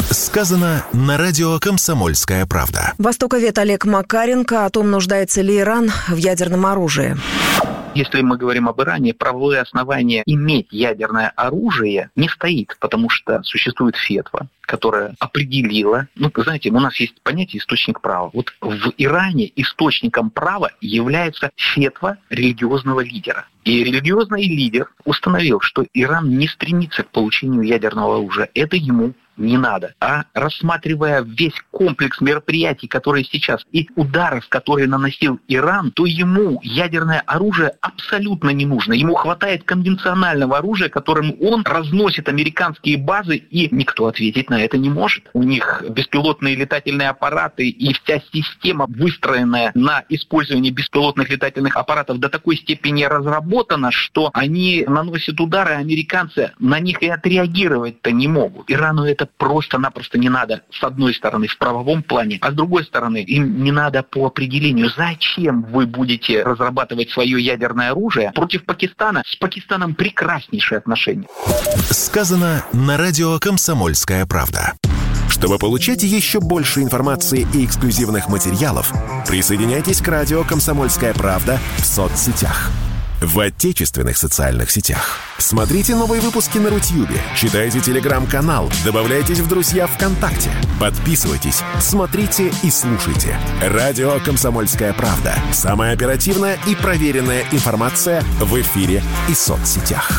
Сказано на радио «Комсомольская правда». Востоковед Олег Макаренко о том, нуждается ли Иран в ядерном оружии. Если мы говорим об Иране, правовое основание иметь ядерное оружие не стоит, потому что существует фетва, которая определила, знаете, у нас есть понятие источник права. Вот в Иране источником права является фетва религиозного лидера. И религиозный лидер установил, что Иран не стремится к получению ядерного оружия. Это ему не надо. А рассматривая весь комплекс мероприятий, которые сейчас, и ударов, которые наносил Иран, то ему ядерное оружие абсолютно не нужно. Ему хватает конвенционального оружия, которым он разносит американские базы, и никто ответить на это не может. У них беспилотные летательные аппараты и вся система, выстроенная на использовании беспилотных летательных аппаратов, до такой степени разработана, что они наносят удары, а американцы на них и отреагировать-то не могут. Ирану это просто-напросто не надо, с одной стороны, в правовом плане, а с другой стороны, им не надо по определению. Зачем вы будете разрабатывать свое ядерное оружие против Пакистана? С Пакистаном прекраснейшие отношения. Сказано на радио «Комсомольская правда». Чтобы получать еще больше информации и эксклюзивных материалов, присоединяйтесь к радио «Комсомольская правда» в соцсетях. В отечественных социальных сетях. Смотрите новые выпуски на Рутьюбе, читайте телеграм-канал, добавляйтесь в друзья ВКонтакте, подписывайтесь, смотрите и слушайте. Радио «Комсомольская правда». Самая оперативная и проверенная информация в эфире и соцсетях.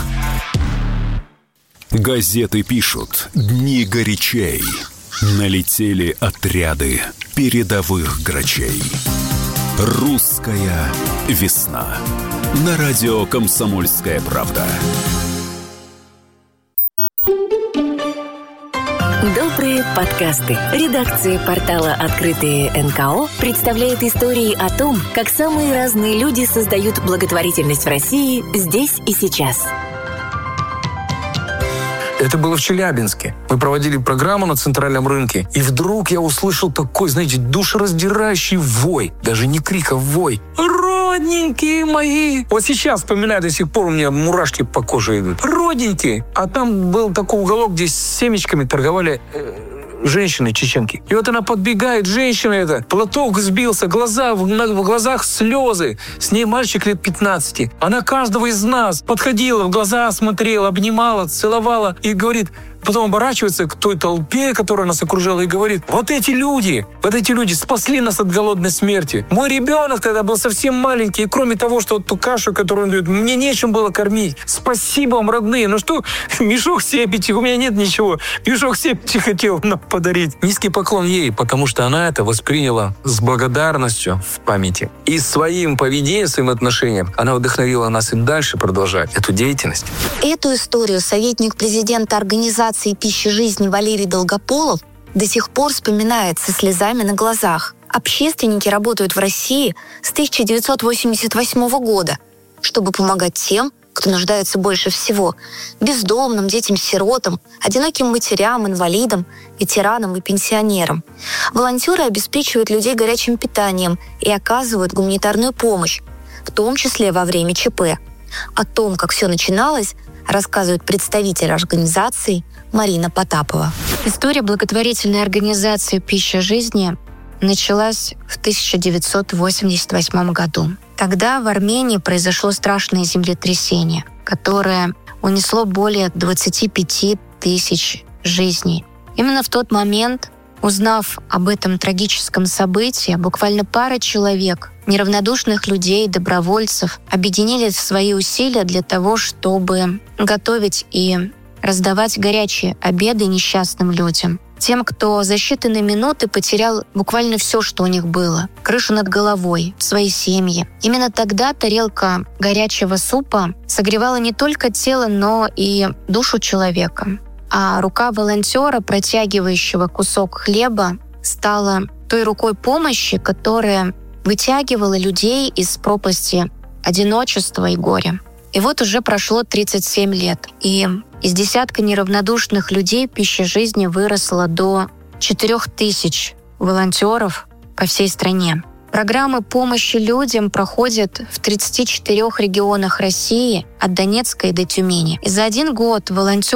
Газеты пишут «Дни горячей». Налетели отряды передовых грачей. Русская весна. На радио «Комсомольская правда». Добрые подкасты. Редакция портала «Открытые НКО» представляет истории о том, как самые разные люди создают благотворительность в России здесь и сейчас. Это было в Челябинске. Мы проводили программу на центральном рынке, и вдруг я услышал такой, душераздирающий вой. Даже не крик, а вой. Родненькие мои! Вот сейчас вспоминаю, до сих пор у меня мурашки по коже идут. Родненькие! А там был такой уголок, где с семечками торговали женщины чеченки. И вот она подбегает, женщина эта, платок сбился, в глазах слезы. С ней мальчик лет 15. Она каждого из нас подходила, в глаза смотрела, обнимала, целовала и говорит, потом оборачивается к той толпе, которая нас окружала, и говорит, вот эти люди спасли нас от голодной смерти. Мой ребенок тогда был совсем маленький, и кроме того, что вот ту кашу, которую он дает, мне нечем было кормить. Спасибо вам, родные. Ну что, мешок септи, у меня нет ничего. Мешок септи хотел нам подарить. Низкий поклон ей, потому что она это восприняла с благодарностью в памяти. И своим поведением, своим отношением она вдохновила нас и дальше продолжать эту деятельность. Эту историю советник президента организации «Пища жизни» Валерий Долгополов до сих пор вспоминает со слезами на глазах. Общественники работают в России с 1988 года, чтобы помогать тем, кто нуждается больше всего – бездомным, детям-сиротам, одиноким матерям, инвалидам, ветеранам и пенсионерам. Волонтеры обеспечивают людей горячим питанием и оказывают гуманитарную помощь, в том числе во время ЧП. О том, как все начиналось, рассказывает представитель организации Марина Потапова. История благотворительной организации «Пища жизни» началась в 1988 году. Тогда в Армении произошло страшное землетрясение, которое унесло более 25 тысяч жизней. Именно в тот момент, узнав об этом трагическом событии, буквально пара человек, неравнодушных людей, добровольцев, объединили свои усилия для того, чтобы готовить и раздавать горячие обеды несчастным людям. Тем, кто за считанные минуты потерял буквально все, что у них было. Крышу над головой, свои семьи. Именно тогда тарелка горячего супа согревала не только тело, но и душу человека. А рука волонтера, протягивающего кусок хлеба, стала той рукой помощи, которая вытягивала людей из пропасти одиночества и горя. И вот уже прошло 37 лет, и из десятка неравнодушных людей «Пища жизни» выросла до 4000 волонтеров по всей стране. Программы помощи людям проходят в 34 регионах России, от Донецка и до Тюмени. И за один год волонтеры